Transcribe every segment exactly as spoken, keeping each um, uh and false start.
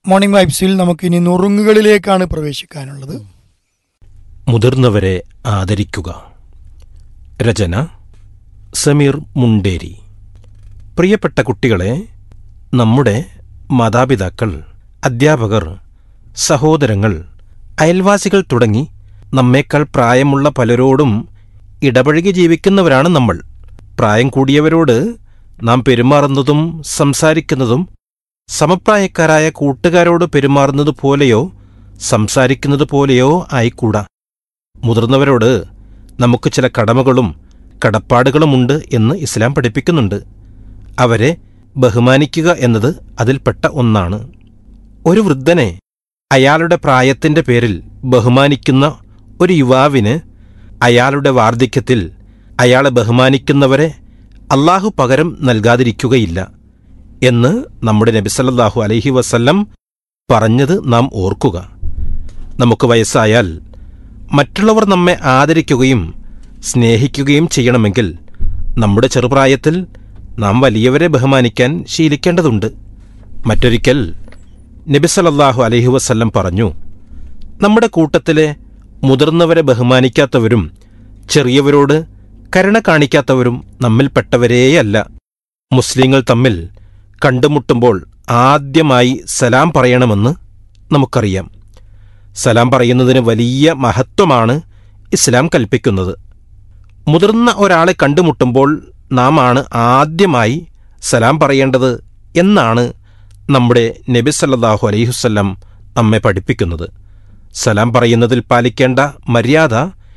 Morning വൈബ്സിൽ നമുക്കിനി നുറുങ്ങുകളിലേക്കാണ് പ്രവേശിക്കാനുള്ളത്. മുതിർന്നവരെ ആദരിക്കുക. രചന സമീർ മുണ്ടേരി. പ്രിയപ്പെട്ട കുട്ടികളെ, നമ്മുടെ മാതാപിതാക്കൾ, അധ്യാപകർ, സഹോദരങ്ങൾ, അയൽവാസികൾ തുടങ്ങി നമ്മേക്കാൾ പ്രായമുള്ള പലരോടും ഇടപഴകി ജീവിക്കുന്നവരാണ് നമ്മൾ. പ്രായം കൂടിയവരോട് നാം പെരുമാറുന്നതും സംസാരിക്കുന്നതും സമപ്രായക്കാരായ കൂട്ടുകാരോട് പെരുമാറുന്നത് പോലെയോ സംസാരിക്കുന്നത് പോലെയോ ആയിക്കൂടാ. മുതിർന്നവരോട് നമുക്ക് ചില കടമകളും കടപ്പാടുകളുമുണ്ട് എന്ന് ഇസ്ലാം പഠിപ്പിക്കുന്നുണ്ട്. അവരെ ബഹുമാനിക്കുക എന്നത് അതിൽപ്പെട്ട ഒന്നാണ്. ഒരു വൃദ്ധനെ അയാളുടെ പ്രായത്തിന്റെ പേരിൽ ബഹുമാനിക്കുന്ന ഒരു യുവാവിന് അയാളുടെ വാർദ്ധക്യത്തിൽ അയാളെ ബഹുമാനിക്കുന്നവരെ അല്ലാഹു പകരം നൽകാതിരിക്കുകയില്ല എന്ന് നമ്മുടെ നബി സല്ലല്ലാഹു അലൈഹി വസല്ലം പറഞ്ഞത് നാം ഓർക്കുക. നമുക്ക് വയസ്സായാൽ മറ്റുള്ളവർ നമ്മെ ആദരിക്കുകയും സ്നേഹിക്കുകയും ചെയ്യണമെങ്കിൽ നമ്മുടെ ചെറുപ്രായത്തിൽ നാം വലിയവരെ ബഹുമാനിക്കാൻ ശീലിക്കേണ്ടതുണ്ട്. മറ്റൊരിക്കൽ നബി സല്ലല്ലാഹു അലൈഹി വസല്ലം പറഞ്ഞു, നമ്മുടെ കൂട്ടത്തിലെ മുതിർന്നവരെ ബഹുമാനിക്കാത്തവരും ചെറിയവരോട് കരുണ കാണിക്കാത്തവരും നമ്മിൽപ്പെട്ടവരേയല്ല. മുസ്ലിങ്ങൾ തമ്മിൽ കണ്ടുമുട്ടുമ്പോൾ ആദ്യമായി സലാം പറയണമെന്ന് നമുക്കറിയാം. സലാം പറയുന്നതിന് വലിയ മഹത്വമാണ് ഇസ്ലാം കൽപ്പിക്കുന്നത്. മുതിർന്ന ഒരാളെ കണ്ടുമുട്ടുമ്പോൾ നാം ആണ് ആദ്യമായി സലാം പറയേണ്ടത് എന്നാണ് നമ്മുടെ നബി സല്ലല്ലാഹു അലൈഹി വസല്ലം നമ്മെ പഠിപ്പിക്കുന്നത്. സലാം പറയുന്നതിൽ പാലിക്കേണ്ട മര്യാദ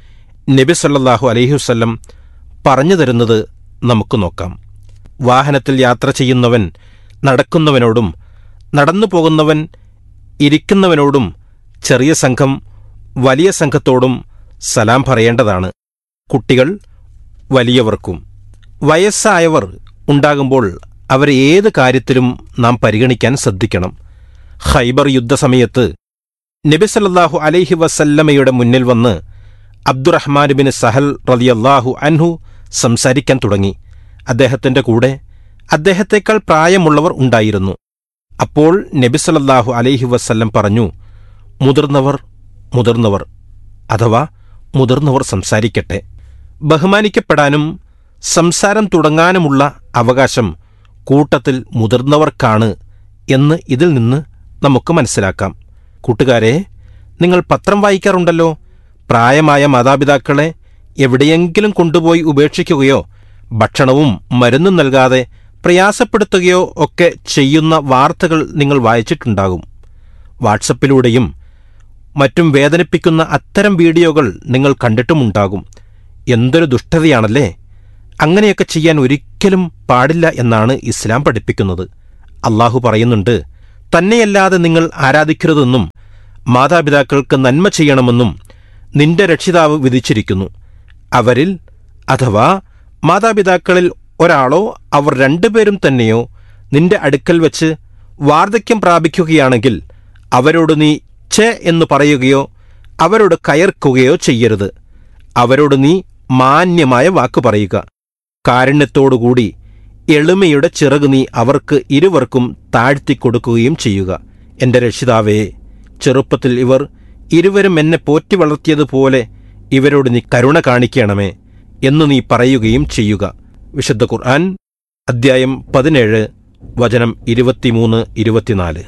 നബി സല്ലല്ലാഹു അലൈഹി വസല്ലം പറഞ്ഞു തരുന്നത് നമുക്ക് നോക്കാം. വാഹനത്തിൽ യാത്ര ചെയ്യുന്നവൻ നടക്കുന്നവനോടും നടന്നു പോകുന്നവൻ ഇരിക്കുന്നവനോടും ചെറിയ സംഘം വലിയ സംഘത്തോടും സലാം പറയേണ്ടതാണ്. കുട്ടികൾ വലിയവർക്കും. വയസ്സായവർ ഉണ്ടാകുമ്പോൾ അവരെ ഏത് കാര്യത്തിലും നാം പരിഗണിക്കാൻ ശ്രദ്ധിക്കണം. ഖൈബർ യുദ്ധസമയത്ത് നബി സല്ലല്ലാഹു അലൈഹി വസല്ലമയുടെ മുന്നിൽ വന്ന് അബ്ദുറഹ്മാൻ ബിൻ സഹൽ റളിയല്ലാഹു അൻഹു സംസാരിക്കാൻ തുടങ്ങി. അദ്ദേഹത്തിന്റെ കൂടെ അദ്ദേഹത്തേക്കാൾ പ്രായമുള്ളവർ ഉണ്ടായിരുന്നു. അപ്പോൾ നബി സല്ലല്ലാഹു അലൈഹി വസല്ലം പറഞ്ഞു, മുതിർന്നവർ മുതിർന്നവർ അഥവാ മുതിർന്നവർ സംസാരിക്കട്ടെ. ബഹുമാനിക്കപ്പെടാനും സംസാരം തുടങ്ങാനുമുള്ള അവകാശം കൂട്ടത്തിൽ മുതിർന്നവർക്കാണ് എന്ന് ഇതിൽ നിന്ന് നമുക്ക് മനസ്സിലാക്കാം. കൂട്ടുകാരെ, നിങ്ങൾ പത്രം വായിക്കാറുണ്ടല്ലോ. പ്രായമായ മാതാപിതാക്കളെ എവിടെയെങ്കിലും കൊണ്ടുപോയി ഉപേക്ഷിക്കുകയോ ഭക്ഷണവും മരുന്നും നൽകാതെ പ്രയാസപ്പെടുത്തുകയോ ഒക്കെ ചെയ്യുന്ന വാർത്തകൾ നിങ്ങൾ വായിച്ചിട്ടുണ്ടാകും. വാട്സപ്പിലൂടെയും മറ്റും വേദനിപ്പിക്കുന്ന അത്തരം വീഡിയോകൾ നിങ്ങൾ കണ്ടിട്ടുമുണ്ടാകും. എന്തൊരു ദുഷ്ടതയാണല്ലേ! അങ്ങനെയൊക്കെ ചെയ്യാൻ ഒരിക്കലും പാടില്ല എന്നാണ് ഇസ്ലാം പഠിപ്പിക്കുന്നത്. അല്ലാഹു പറയുന്നുണ്ട്, തന്നെയല്ലാതെ നിങ്ങൾ ആരാധിക്കരുതെന്നും മാതാപിതാക്കൾക്ക് നന്മ ചെയ്യണമെന്നും നിന്റെ രക്ഷിതാവ് വിധിച്ചിരിക്കുന്നു. അവരിൽ അഥവാ മാതാപിതാക്കളിൽ ഒരാളോ അവർ രണ്ടുപേരും തന്നെയോ നിന്റെ അടുക്കൽ വച്ച് വാർദ്ധക്യം പ്രാപിക്കുകയാണെങ്കിൽ അവരോട് നീ ഛെ എന്ന് പറയുകയോ അവരോട് കയർക്കുകയോ ചെയ്യരുത്. അവരോട് നീ മാന്യമായ വാക്ക് പറയുക. കാരുണ്യത്തോടുകൂടി എളിമയുടെ ചിറക് നീ അവർക്ക് ഇരുവർക്കും താഴ്ത്തിക്കൊടുക്കുകയും ചെയ്യുക. എന്റെ രക്ഷിതാവേ, ചെറുപ്പത്തിൽ ഇവർ ഇരുവരും എന്നെ പോറ്റി വളർത്തിയതുപോലെ ഇവരോട് നീ കരുണ കാണിക്കണമേ എന്നു നീ പറയുകയും ചെയ്യുക. വിശുദ്ധ ഖുർആൻ അദ്ധ്യായം പതിനേഴ് വചനം ഇരുപത്തിമൂന്ന് ഇരുപത്തിനാല്.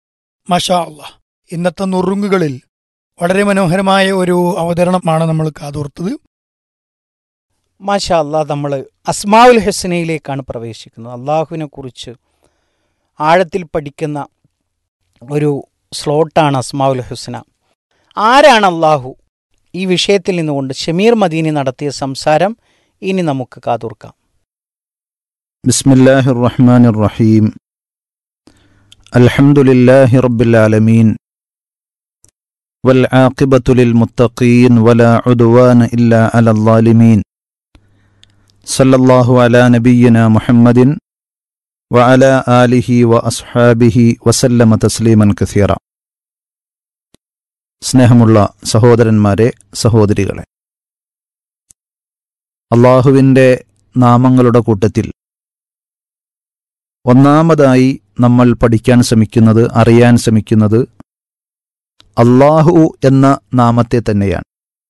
മാഷാ അല്ലാഹ്. ഇന്നത്തെ നുറുങ്ങുകളിൽ വളരെ മനോഹരമായ ഒരു അവതരണമാണ് നമ്മൾ കാതോർത്തത്. മാഷാ അല്ലാഹ്. നമ്മൾ അസ്മാഉൽ ഹുസ്നയിലേക്കാണ് പ്രവേശിക്കുന്നത്. അള്ളാഹുവിനെ കുറിച്ച് ആഴത്തിൽ പഠിക്കുന്ന ഒരു സ്ലോട്ടാണ് അസ്മാഉൽ ഹുസ്ന. ആരാണ് അള്ളാഹു? ഈ വിഷയത്തിൽ നിന്നുകൊണ്ട് ഷമീർ മദീനി നടത്തിയ സംസാരം ഇനി നമുക്ക് കാതോർക്കാം. ബിസ്മില്ലാഹിർ റഹ്മാനിർ റഹീം. അൽഹംദുലില്ലാഹി റബ്ബിൽ ആലമീൻ വൽ ആഖിബത്തു ലിൽ മുത്തഖീൻ വലാ ഉദ്വാന ഇല്ലാ അലൽ ളാലിമീൻ. സല്ലല്ലാഹു അലാ നബിയ്യിനാ മുഹമ്മദിൻ വഅലാ ആലിഹി വഅസ്ഹാബിഹി വസല്ലമ തസ്ലീമൻ കസീറ. സ്നേഹമുള്ള സഹോദരന്മാരെ, സഹോദരികളെ, അള്ളാഹുവിൻ്റെ നാമങ്ങളുടെ കൂട്ടത്തിൽ ഒന്നാമതായി നമ്മൾ പഠിക്കാൻ ശ്രമിക്കുന്നത്, അറിയാൻ ശ്രമിക്കുന്നത് അല്ലാഹു എന്ന നാമത്തെ തന്നെയാണ്.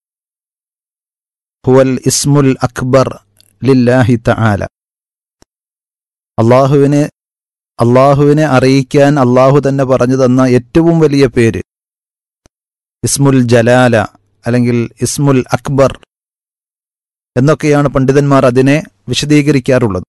ഹുവൽ ഇസ്മുൽ അക്ബർ ലില്ലാഹി തആല. അള്ളാഹുവിനെ അള്ളാഹുവിനെ അറിയിക്കാൻ അള്ളാഹു തന്നെ പറഞ്ഞു തന്ന ഏറ്റവും വലിയ പേര് ഇസ്മുൽ ജലാല അല്ലെങ്കിൽ ഇസ്മുൽ അക്ബർ എന്നൊക്കെയാണ് പണ്ഡിതന്മാർ അതിനെ വിശദീകരിക്കാറുള്ളത്.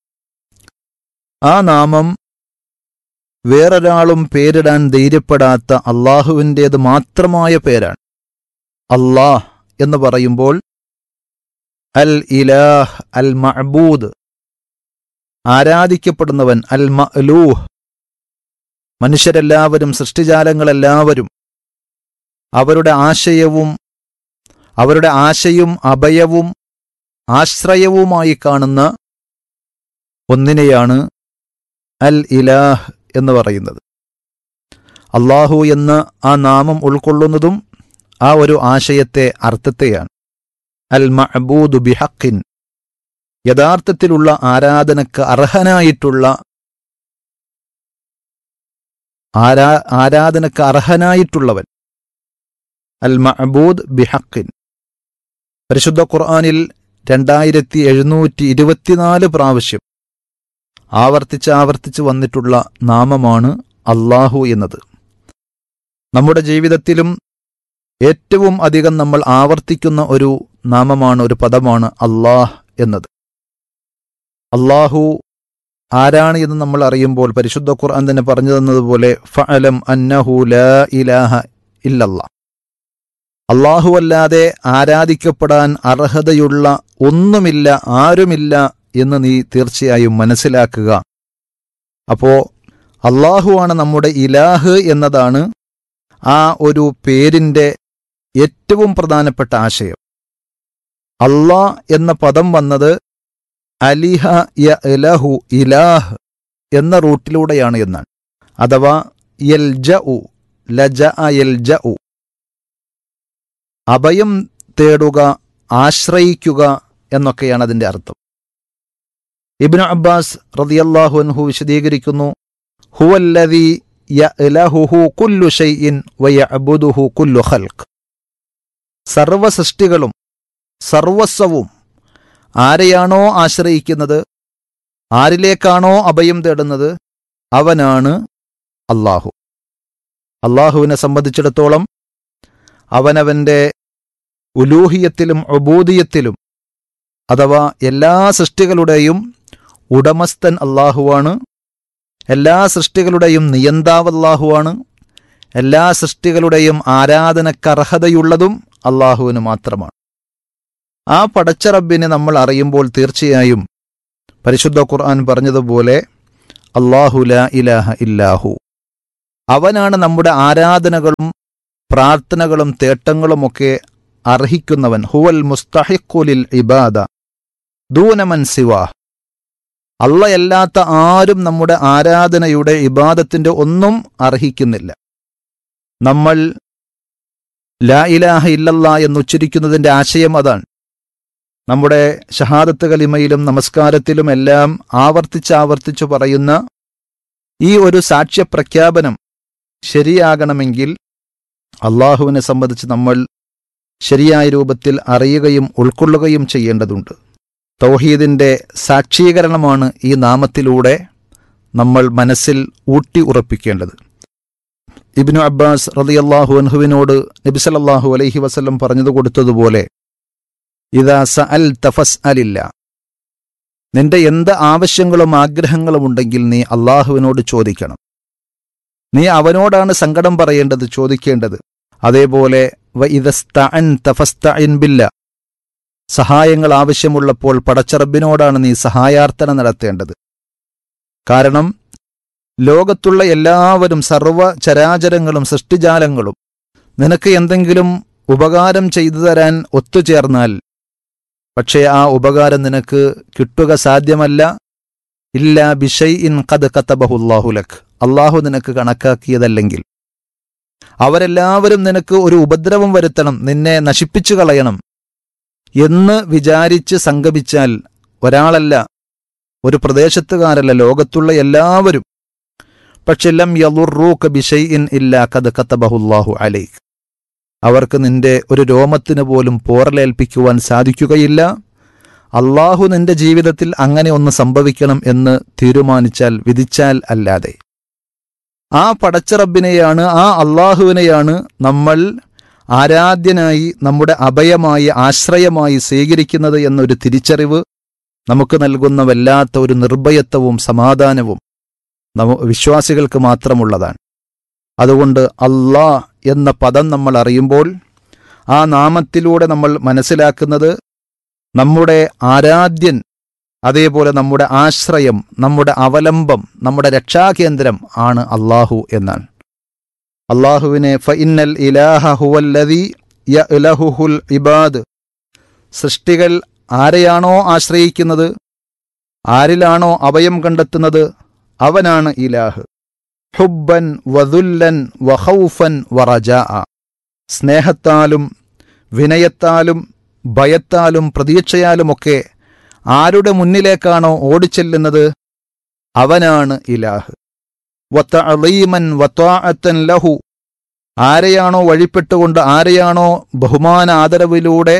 ആ നാമം വേറൊരാളും പേരിടാൻ ധൈര്യപ്പെടാത്ത അള്ളാഹുവിൻ്റേത് മാത്രമായ പേരാണ്. അല്ലാഹ് എന്ന് പറയുമ്പോൾ അൽ ഇലാഹ്, അൽ മഅബൂദ്, ആരാധിക്കപ്പെടുന്നവൻ, അൽ മഅലൂഹ്, മനുഷ്യരെല്ലാവരും സൃഷ്ടിജാലങ്ങളെല്ലാവരും അവരുടെ ആശയവും അവരുടെ ആശയും അഭയവും ആശ്രയവുമായി കാണുന്ന ഒന്നിനെയാണ് അൽ ഇലാഹ് എന്ന് പറയുന്നത്. അല്ലാഹു എന്ന് ആ നാമം ഉൾക്കൊള്ളുന്നതും ആ ഒരു ആശയത്തെ, അർത്ഥത്തെയാണ്. അൽ മഅബൂദു ബിഹഖിൻ, യഥാർത്ഥത്തിലുള്ള ആരാധനക്ക് അർഹനായിട്ടുള്ള ആരാ ആരാധനക്ക് അർഹനായിട്ടുള്ളവൻ. അൽ മഅബൂദ് ബിഹഖിൻ. പരിശുദ്ധ ഖുർആനിൽ രണ്ടായിരത്തി എഴുന്നൂറ്റി ഇരുപത്തിനാല് പ്രാവശ്യം ആവർത്തിച്ച് ആവർത്തിച്ച് വന്നിട്ടുള്ള നാമമാണ് അല്ലാഹു എന്നത്. നമ്മുടെ ജീവിതത്തിലും ഏറ്റവും അധികം നമ്മൾ ആവർത്തിക്കുന്ന ഒരു നാമമാണ്, ഒരു പദമാണ് അല്ലാഹ് എന്നത്. അല്ലാഹു ആരാണ് എന്ന് നമ്മൾ അറിയുമ്പോൾ പരിശുദ്ധ ഖുർആൻ തന്നെ പറഞ്ഞു തന്നതുപോലെ ഫഅലം അന്നഹു ലാ ഇലാഹ ഇല്ലല്ലാഹ്, അല്ലാഹു അല്ലാതെ ആരാധിക്കപ്പെടാൻ അർഹതയുള്ള ഒന്നുമില്ല, ആരുമില്ല എന്ന് നീ തീർച്ചയായും മനസ്സിലാക്കുക. അപ്പോ അല്ലാഹുവാണ് നമ്മുടെ ഇലാഹ് എന്നതാണ് ആ ഒരു പേരിൻ്റെ ഏറ്റവും പ്രധാനപ്പെട്ട ആശയം. അല്ലാ എന്ന പദം വന്നത് അലിഹ യഅലഹു, ഇലാഹ് എന്ന റൂട്ടിലൂടെയാണ് എന്നാണ്. അഥവാ യൽജഉ, ലജഅ യൽജഉ, അഭയം തേടുക, ആശ്രയിക്കുക എന്നൊക്കെയാണ് അതിൻ്റെ അർത്ഥം. ഇബ്നു അബ്ബാസ് റളിയല്ലാഹു അൻഹു വിശദീകരിക്കുന്നു, ഹുവല്ലദീ യഅലഹുഹു കുല്ലു ശൈഇൻ വയഅബുദുഹു കുല്ലു ഖൽഖ്. സർവ സൃഷ്ടികളും സർവസ്വവും ആരെയാണോ ആശ്രയിക്കുന്നത്, ആരിലേക്കാണോ അഭയം തേടുന്നത്, അവനാണ് അല്ലാഹു. അല്ലാഹുവിനെ സംബന്ധിച്ചിടത്തോളം അവനവൻ്റെ ഉലൂഹിയത്തിലും ഉബൂദിയത്തിലും അഥവാ എല്ലാ സൃഷ്ടികളുടെയും ഉടമസ്ഥൻ അല്ലാഹുവാണ്. എല്ലാ സൃഷ്ടികളുടെയും നിയന്താവ് അല്ലാഹുവാണ്. എല്ലാ സൃഷ്ടികളുടെയും ആരാധനക്കർഹതയുള്ളതും അല്ലാഹുവിന് മാത്രമാണ്. ആ പടച്ച റബ്ബിനെ നമ്മൾ അറിയുമ്പോൾ തീർച്ചയായും പരിശുദ്ധ ഖുർആൻ പറഞ്ഞതുപോലെ അല്ലാഹു ലാ ഇലാഹ ഇല്ലാഹു, അവനാണ് നമ്മുടെ ആരാധനകളും പ്രാർത്ഥനകളും തേട്ടങ്ങളുമൊക്കെ അർഹിക്കുന്നവൻ. ഹുവൽ മുസ്തഹിഖുലിൽ ഇബാദ ദൂനമൻ സിവാഹ്, അള്ളയല്ലാത്ത ആരും നമ്മുടെ ആരാധനയുടെ ഇബാദത്തിന്റെ ഒന്നും അർഹിക്കുന്നില്ല. നമ്മൾ ലാ ഇലാഹ ഇല്ലല്ലാ എന്നുച്ചരിക്കുന്നതിൻ്റെ ആശയം അതാണ്. നമ്മുടെ ഷഹാദത്ത് കലിമയിലും നമസ്കാരത്തിലും എല്ലാം ആവർത്തിച്ച് ആവർത്തിച്ചു പറയുന്ന ഈ ഒരു സാക്ഷ്യപ്രഖ്യാപനം ശരിയാകണമെങ്കിൽ അള്ളാഹുവിനെ സംബന്ധിച്ച് നമ്മൾ ശരിയായ രൂപത്തിൽ അറിയുകയും ഉൾക്കൊള്ളുകയും ചെയ്യേണ്ടതുണ്ട്. തൗഹീദിൻ്റെ സാക്ഷീകരണമാണ് ഈ നാമത്തിലൂടെ നമ്മൾ മനസ്സിൽ ഊട്ടി ഉറപ്പിക്കേണ്ടത്. ഇബ്നു അബ്ബാസ് റളിയല്ലാഹു അൻഹുവിനോട് നബി സല്ലല്ലാഹു അലൈഹി വസല്ലം പറഞ്ഞു കൊടുത്തതുപോലെ ഇദാ സഅൽത ഫസ്അലില്ല, നിന്റെ എന്ത് ആവശ്യങ്ങളും ആഗ്രഹങ്ങളും ഉണ്ടെങ്കിൽ നീ അള്ളാഹുവിനോട് ചോദിക്കണം. നീ അവനോടാണ് സങ്കടം പറയേണ്ടത്, ചോദിക്കേണ്ടത്. അതേപോലെ വഇദസ്തഅൻത ഫസ്തഇൻ ബില്ലാ, സഹായങ്ങൾ ആവശ്യമുള്ളപ്പോൾ പടച്ചറബിനോടാണ് നീ സഹായാർത്ഥന നടത്തേണ്ടത്. കാരണം ലോകത്തുള്ള എല്ലാവരും സർവ്വ ചരാചരങ്ങളും സൃഷ്ടിജാലങ്ങളും നിനക്ക് എന്തെങ്കിലും ഉപകാരം ചെയ്തു തരാൻ ഒത്തുചേർന്നാൽ പക്ഷേ ആ ഉപകാരം നിനക്ക് കിട്ടുക സാധ്യമല്ല. ഇല്ലാ ബിശൈഇൻ ഖദ് കതബഹുല്ലാഹു ലക്, അള്ളാഹു നിനക്ക് കണക്കാക്കിയതല്ലെങ്കിൽ. അവരെല്ലാവരും നിനക്ക് ഒരു ഉപദ്രവം വരുത്തണം, നിന്നെ നശിപ്പിച്ചു കളയണം എന്ന് വിചാരിച്ച് സംഗമിച്ചാൽ ഒരാളല്ല ഒരു പ്രദേശത്തുകാരല്ല, ലോകത്തുള്ള എല്ലാവരും. പക്ഷെ ലം യളുറൂക ബിശൈഇൻ ഇല്ലാ ഖദ് കതബഹുല്ലാഹു അലൈക്, അവർക്ക് നിന്റെ ഒരു രോമത്തിന് പോലും പോറലേൽപ്പിക്കുവാൻ സാധിക്കുകയില്ല. അള്ളാഹു നിന്റെ ജീവിതത്തിൽ അങ്ങനെ ഒന്ന് സംഭവിക്കണം എന്ന് തീരുമാനിച്ചാൽ, വിധിച്ചാൽ അല്ലാതെ. ആ പടച്ച റബ്ബിനെയാണ്, ആ അള്ളാഹുവിനെയാണ് നമ്മൾ ആരാധ്യനായി, നമ്മുടെ അഭയമായി, ആശ്രയമായി സ്വീകരിക്കുന്നത് എന്നൊരു തിരിച്ചറിവ് നമുക്ക് നൽകുന്ന വല്ലാത്ത ഒരു നിർഭയത്വവും സമാധാനവും നമ്മ വിശ്വാസികൾക്ക് മാത്രമുള്ളതാണ്. അതുകൊണ്ട് അല്ലാ എന്ന പദം നമ്മൾ അറിയുമ്പോൾ ആ നാമത്തിലൂടെ നമ്മൾ മനസ്സിലാക്കുന്നത് നമ്മുടെ ആരാധ്യൻ, അതേപോലെ നമ്മുടെ ആശ്രയം, നമ്മുടെ അവലംബം, നമ്മുടെ രക്ഷാകേന്ദ്രം ആണ് അള്ളാഹു എന്നാണ്. അള്ളാഹുവിനെ ഫഇന്നൽ ഇലാഹ ഹുവല്ലദീ യഅലഹുൽ ഇബാദ്, സൃഷ്ടികൾ ആരെയാണോ ആശ്രയിക്കുന്നത്, ആരിലാണോ അഭയം കണ്ടെത്തുന്നത്, അവനാണ് ഇലാഹ്. ഹുബ്ബൻ വദുല്ലൻ വഖൗഫൻ വറജാഅ, സ്നേഹത്താലും വിനയത്താലും ഭയത്താലും പ്രതീക്ഷയാലുമൊക്കെ ആരുടെ മുന്നിലേക്കാണോ ഓടിച്ചെല്ലുന്നത് അവനാണ് ഇലാഹ്. വതഅളീമൻ വത്വാഅത്തൻ ലഹു, ആരെയാണോ വഴിപ്പെട്ടുകൊണ്ട്, ആരെയാണോ ബഹുമാന ആദരവിലൂടെ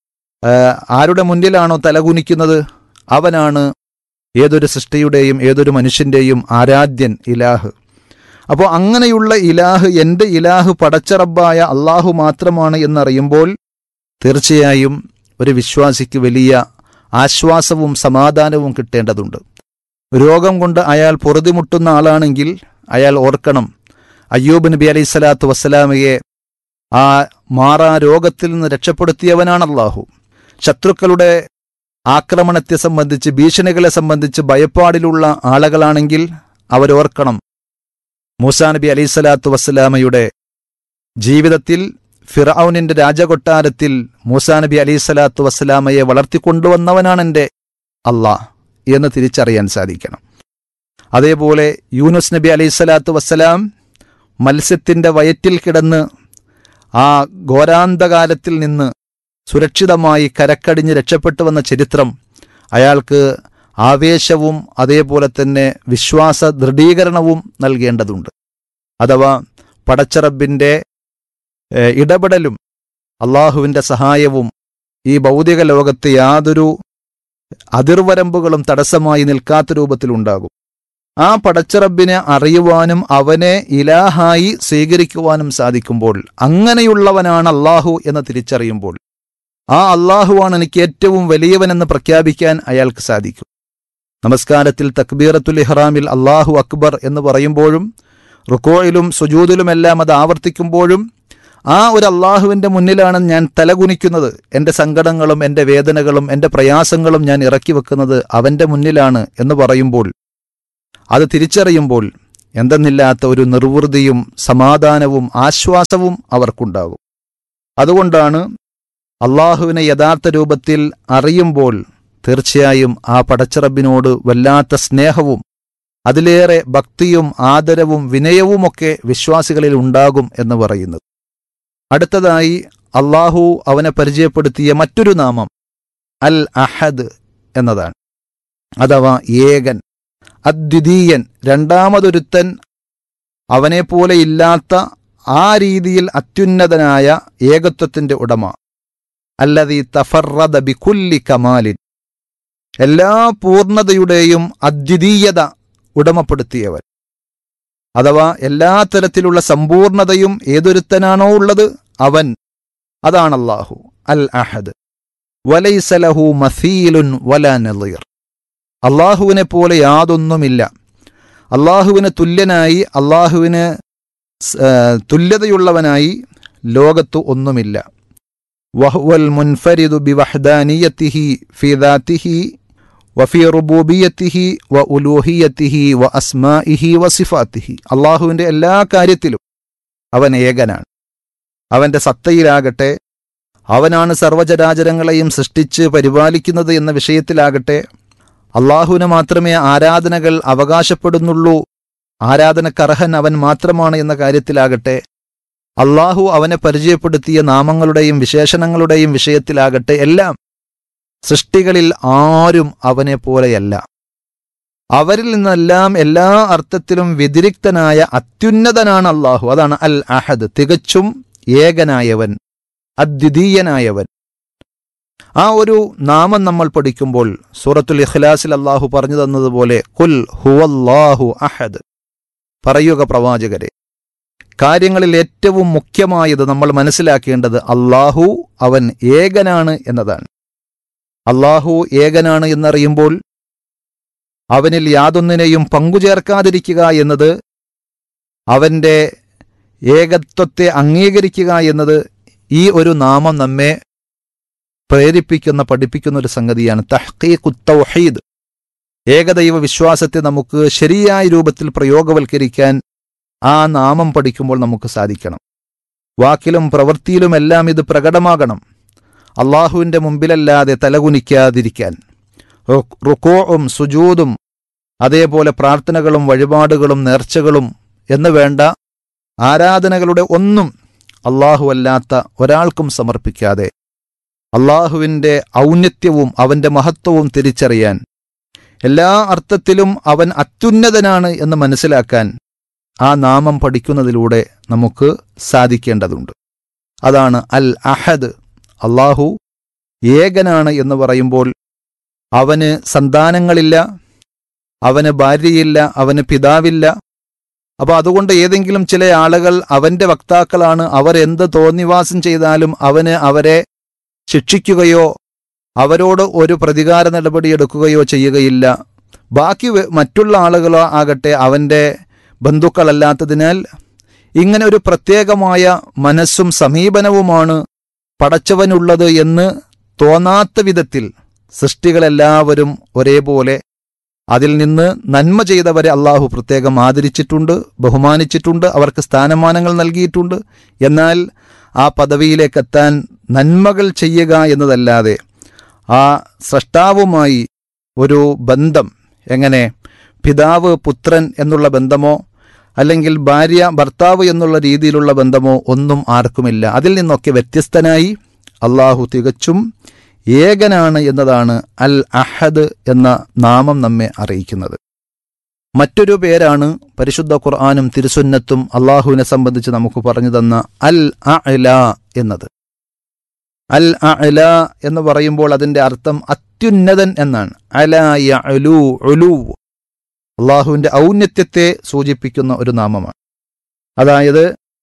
ആരുടെ മുന്നിലാണോ തലകുനിക്കുന്നത് അവനാണ് ഏതൊരു സൃഷ്ടിയുടെയും ഏതൊരു മനുഷ്യൻ്റെയും ആരാധ്യൻ ഇലാഹ്. അപ്പോൾ അങ്ങനെയുള്ള ഇലാഹ്, എൻ്റെ ഇലാഹ് പടച്ച റബ്ബായ അള്ളാഹു മാത്രമാണ് എന്നറിയുമ്പോൾ തീർച്ചയായും ഒരു വിശ്വാസിക്ക് വലിയ ആശ്വാസവും സമാധാനവും കിട്ടേണ്ടതുണ്ട്. രോഗം കൊണ്ട് അയാൾ പൊറുതിമുട്ടുന്ന ആളാണെങ്കിൽ അയാൾ ഓർക്കണം, അയ്യൂബ് നബി അലൈഹി സ്വലാത്തു വസ്സലാമയെ ആ മാറാ രോഗത്തിൽ നിന്ന് രക്ഷപ്പെടുത്തിയവനാണ് അള്ളാഹു. ശത്രുക്കളുടെ ആക്രമണത്തെ സംബന്ധിച്ച്, ഭീഷണികളെ സംബന്ധിച്ച് ഭയപ്പാടിലുള്ള ആളുകളാണെങ്കിൽ അവരോർക്കണം, മൂസാ നബി അലൈഹി സ്വലാത്തു വസ്സലാമയുടെ ജീവിതത്തിൽ ഫിർഔനിന്റെ രാജകൊട്ടാരത്തിൽ മൂസാ നബി അലൈഹി സ്വലാത്തു വസ്സലാമയെ വളർത്തിക്കൊണ്ടുവന്നവനാണ് എൻ്റെ അള്ളാഹ് എന്ന് തിരിച്ചറിയാൻ സാധിക്കണം. അതേപോലെ യൂനുസ് നബി അലൈഹി സ്വലാത്തു വസ്സലാം മത്സ്യത്തിൻ്റെ വയറ്റിൽ കിടന്ന് ആ ഘോരാന്തകാലത്തിൽ നിന്ന് സുരക്ഷിതമായി കരക്കടിഞ്ഞ് രക്ഷപ്പെട്ടു വന്ന ചരിത്രം അയാൾക്ക് ആവേശവും അതേപോലെ തന്നെ വിശ്വാസ ദൃഢീകരണവും നൽകേണ്ടതുണ്ട്. അഥവാ പടച്ചറബിൻ്റെ ഇടപെടലും അള്ളാഹുവിൻ്റെ സഹായവും ഈ ഭൗതിക ലോകത്ത് യാതൊരു അതിർവരമ്പുകളും തടസ്സമായി നിൽക്കാത്ത രൂപത്തിലുണ്ടാകും. ആ പടച്ചറബിനെ അറിയുവാനും അവനെ ഇലാഹായി സ്വീകരിക്കുവാനും സാധിക്കുമ്പോൾ, അങ്ങനെയുള്ളവനാണ് അള്ളാഹു എന്ന് തിരിച്ചറിയുമ്പോൾ, ആ അള്ളാഹുവാണ് എനിക്ക് ഏറ്റവും വലിയവനെന്ന് പ്രഖ്യാപിക്കാൻ അയാൾക്ക് സാധിക്കും. നമസ്കാരത്തിൽ തക്ബീറത്തുൽ ഇഹ്റാമിൽ അള്ളാഹു അക്ബർ എന്ന് പറയുമ്പോഴും റുക്കോയിലും സുജൂദിലുമെല്ലാം അത് ആവർത്തിക്കുമ്പോഴും ആ ഒരു അള്ളാഹുവിൻ്റെ മുന്നിലാണ് ഞാൻ തലകുനിക്കുന്നത്. എൻ്റെ സങ്കടങ്ങളും എൻ്റെ വേദനകളും എൻ്റെ പ്രയാസങ്ങളും ഞാൻ ഇറക്കി വെക്കുന്നത് അവൻ്റെ മുന്നിലാണ് എന്ന് പറയുമ്പോൾ, അത് തിരിച്ചറിയുമ്പോൾ എന്തെന്നില്ലാത്ത ഒരു നിർവൃതിയും സമാധാനവും ആശ്വാസവും അവർക്കുണ്ടാകും. അതുകൊണ്ടാണ് അള്ളാഹുവിനെ യഥാർത്ഥ രൂപത്തിൽ അറിയുമ്പോൾ തീർച്ചയായും ആ പടച്ചറബിനോട് വല്ലാത്ത സ്നേഹവും അതിലേറെ ഭക്തിയും ആദരവും വിനയവുമൊക്കെ വിശ്വാസികളിൽ ഉണ്ടാകും എന്ന് പറയുന്നത്. അടുത്തതായി അള്ളാഹു അവനെ പരിചയപ്പെടുത്തിയ മറ്റൊരു നാമം അൽ അഹദ് എന്നതാണ്. അഥവാ ഏകൻ, അദ്വിതീയൻ, രണ്ടാമതൊരുത്തൻ, അവനെപ്പോലെ ഇല്ലാത്ത ആ രീതിയിൽ അത്യുന്നതനായ ഏകത്വത്തിൻ്റെ ഉടമ. അല്ലദീ തഫറദ ബികുല്ലി കമാലിൻ, എല്ലാ പൂർണ്ണതയുടെയും അദ്വിതീയത ഉടമപ്പെടുത്തിയവൻ. അഥവാ എല്ലാ തരത്തിലുള്ള സമ്പൂർണതയും ഏതൊരുത്തനാണോ ഉള്ളത് അവൻ, അതാണ് അല്ലാഹു അൽ അഹദ്. വലൈസ ലഹു മസീലുൻ വലാ നളീർ, അള്ളാഹുവിനെ പോലെ യാതൊന്നുമില്ല. അള്ളാഹുവിന് തുല്യനായി, അള്ളാഹുവിന് തുല്യതയുള്ളവനായി ലോകത്തു ഒന്നുമില്ല. വഹുവൽ മുൻഫരിദു ബിവഹ്ദാനിയതിഹി ഫീ ദാതിഹി വഫീ റുബൂബിയതിഹി വ ഉലൂഹിയതിഹി വ അസ്മാഇഹി വ സിഫാതിഹി. അള്ളാഹുവിൻ്റെ എല്ലാ കാര്യത്തിലും അവൻ ഏകനാണ്. അവൻ്റെ സത്തയിലാകട്ടെ, അവനാണ് സർവ്വചരാചരങ്ങളെയും സൃഷ്ടിച്ച് പരിപാലിക്കുന്നത് എന്ന വിഷയത്തിലാകട്ടെ, അള്ളാഹുവിന് മാത്രമേ ആരാധനകൾ അവകാശപ്പെടുന്നുള്ളൂ, ആരാധനക്കർഹൻ അവൻ മാത്രമാണ് എന്ന കാര്യത്തിലാകട്ടെ, അള്ളാഹു അവനെ പരിചയപ്പെടുത്തിയ നാമങ്ങളുടെയും വിശേഷണങ്ങളുടെയും വിഷയത്തിലാകട്ടെ, എല്ലാം സൃഷ്ടികളിൽ ആരും അവനെ പോലെയല്ല. അവരിൽ നിന്നെല്ലാം എല്ലാ അർത്ഥത്തിലും വ്യതിരിക്തനായ അത്യുന്നതനാണ് അള്ളാഹു. അതാണ് അൽ അഹദ്, തികച്ചും ഏകനായവൻ, അദ്വിതീയനായവൻ. ആ ഒരു നാമം നമ്മൾ പഠിക്കുമ്പോൾ സൂറത്തുൽ ഇഖ്ലാസിൽ അള്ളാഹു പറഞ്ഞു തന്നതുപോലെ ഖുൽ ഹുവല്ലാഹു അഹദ്, പറയുക പ്രവാചകരെ, കാര്യങ്ങളിൽ ഏറ്റവും മുഖ്യമായത് നമ്മൾ മനസ്സിലാക്കേണ്ടത് അള്ളാഹു അവൻ ഏകനാണ് എന്നതാണ്. അള്ളാഹു ഏകനാണ് എന്നറിയുമ്പോൾ അവനിൽ യാതൊന്നിനെയും പങ്കുചേർക്കാതിരിക്കുക എന്നത്, അവൻ്റെ ഏകത്വത്തെ അംഗീകരിക്കുക എന്നത് ഈ ഒരു നാമം നമ്മെ പ്രേരിപ്പിക്കുന്ന പഠിപ്പിക്കുന്ന ഒരു സംഗതിയാണ്. തഹ്ഖീഖുത് തൗഹീദ്, ഏകദൈവ വിശ്വാസത്തെ നമുക്ക് ശരിയായ രൂപത്തിൽ പ്രയോഗവൽക്കരിക്കാൻ ആ നാമം പഠിക്കുമ്പോൾ നമുക്ക് സാധിക്കണം. വാക്കിലും പ്രവൃത്തിയിലുമെല്ലാം ഇത് പ്രകടമാകണം. അള്ളാഹുവിൻ്റെ മുമ്പിലല്ലാതെ തലകുനിക്കാതിരിക്കാൻ, റുകൂഉം സുജൂദും അതേപോലെ പ്രാർത്ഥനകളും വഴിപാടുകളും നേർച്ചകളും എന്ന് വേണ്ട ആരാധനകളുടെ ഒന്നും അള്ളാഹു അല്ലാത്ത ഒരാൾക്കും സമർപ്പിക്കാതെ അള്ളാഹുവിൻ്റെ ഔന്നത്യവും അവൻ്റെ മഹത്വവും തിരിച്ചറിയാൻ, എല്ലാ അർത്ഥത്തിലും അവൻ അത്യുന്നതനാണ് എന്ന് മനസ്സിലാക്കാൻ ആ നാമം പഠിക്കുന്നതിലൂടെ നമുക്ക് സാധിക്കേണ്ടതുണ്ട്. അതാണ് അൽ അഹദ്. അള്ളാഹു ഏകനാണ് എന്ന് പറയുമ്പോൾ അവന് സന്താനങ്ങളില്ല, അവന് ഭാര്യയില്ല, അവന് പിതാവില്ല. അപ്പോൾ അതുകൊണ്ട് ഏതെങ്കിലും ചില ആളുകൾ അവൻ്റെ വക്താക്കളാണ്, അവർ എന്ത് തോന്നിവാസം ചെയ്താലും അവന് അവരെ ശിക്ഷിക്കുകയോ അവരോട് ഒരു പ്രതികാര നടപടിയെടുക്കുകയോ ചെയ്യുകയില്ല. ബാക്കി മറ്റുള്ള ആളുകളോ ആകട്ടെ അവൻ്റെ ബന്ധുക്കളല്ലാത്തതിനാൽ ഇങ്ങനെ ഒരു പ്രത്യേകമായ മനസ്സും സമീപനവുമാണ് പടച്ചവനുള്ളത് എന്ന് തോന്നാത്ത വിധത്തിൽ സൃഷ്ടികളെല്ലാവരും ഒരേപോലെ, അതിൽ നിന്ന് നന്മ ചെയ്തവരെ അള്ളാഹു പ്രത്യേകം ആദരിച്ചിട്ടുണ്ട്, ബഹുമാനിച്ചിട്ടുണ്ട്, അവർക്ക് സ്ഥാനമാനങ്ങൾ നൽകിയിട്ടുണ്ട്. എന്നാൽ ആ പദവിയിലേക്കെത്താൻ നന്മകൾ ചെയ്യുക എന്നതല്ലാതെ ആ സ്രഷ്ടാവുമായി ഒരു ബന്ധം, എങ്ങനെ പിതാവ് പുത്രൻ എന്നുള്ള ബന്ധമോ അല്ലെങ്കിൽ ഭാര്യ ഭർത്താവ് എന്നുള്ള രീതിയിലുള്ള ബന്ധമോ ഒന്നും ആർക്കുമില്ല. അതിൽ നിന്നൊക്കെ വ്യത്യസ്തനായി അള്ളാഹു തികച്ചും ഏകനാണ് എന്നതാണ് അൽ അഹദ് എന്ന നാമം നമ്മെ അറിയിക്കുന്നത്. മറ്റൊരു പേരാണ് പരിശുദ്ധ ഖുർആനും തിരുസുന്നത്തും അള്ളാഹുവിനെ സംബന്ധിച്ച് നമുക്ക് പറഞ്ഞു തന്ന അൽ അഅ്ല എന്നത്. അൽ അഅ്ല എന്ന് പറയുമ്പോൾ അതിൻ്റെ അർത്ഥം അത്യുന്നതൻ എന്നാണ്. അലാ യഅ്ലു ഉലൂ, അള്ളാഹുവിൻ്റെ ഔന്നത്യത്തെ സൂചിപ്പിക്കുന്ന ഒരു നാമമാണ്. അതായത്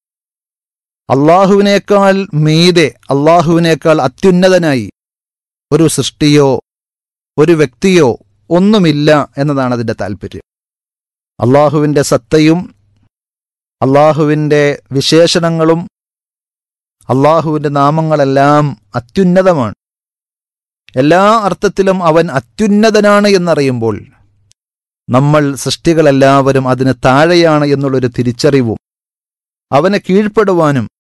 അള്ളാഹുവിനേക്കാൾ മീതെ, അള്ളാഹുവിനേക്കാൾ അത്യുന്നതനായി ഒരു സൃഷ്ടിയോ ഒരു വ്യക്തിയോ ഒന്നുമില്ല എന്നതാണ് അതിൻ്റെ താല്പര്യം. അള്ളാഹുവിൻ്റെ സത്തയും അള്ളാഹുവിൻ്റെ വിശേഷണങ്ങളും അള്ളാഹുവിൻ്റെ നാമങ്ങളെല്ലാം അത്യുന്നതമാണ്. എല്ലാ അർത്ഥത്തിലും അവൻ അത്യുന്നതനാണ് എന്നറിയുമ്പോൾ നമ്മൾ സൃഷ്ടികളെല്ലാവരും അതിന് താഴെയാണ് എന്നുള്ളൊരു തിരിച്ചറിവും അവനെ കീഴ്പ്പെടുവാനും